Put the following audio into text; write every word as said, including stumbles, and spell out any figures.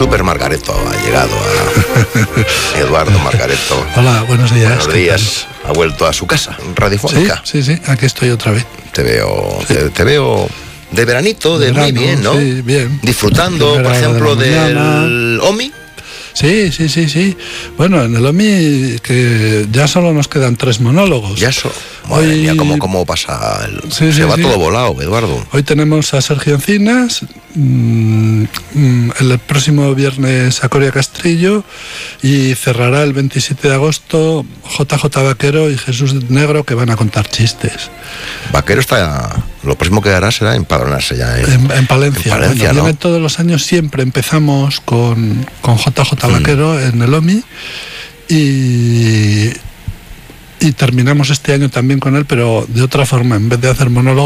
Super Margareto ha llegado a Eduardo Margareto. Hola, buenos días. Buenos días. Ha vuelto a su casa radiofónica. Sí, sí, sí, aquí estoy otra vez. Te veo, sí. te, te veo de veranito, de, de verano, muy bien, ¿no? Sí, bien. Disfrutando, Primera por ejemplo, de del OMI. Sí, sí, sí, sí. Bueno, en el OMI que ya solo nos quedan tres monólogos. Ya solo. Madre Hoy... mía, cómo, cómo pasa. El... Sí, Se sí, va sí. todo volado, Eduardo. Hoy tenemos a Sergio Encinas, mmm, el próximo viernes a Coria Castrillo y cerrará el veintisiete de agosto J J Vaquero y Jesús Negro, que van a contar chistes. Vaquero está... Lo próximo que hará será empadronarse ya en, en, en Palencia. En Palencia, bueno, ¿no? Viene todos los años, siempre empezamos con, con J J Vaquero mm. en el OMI y, y terminamos este año también con él, pero de otra forma, en vez de hacer monólogo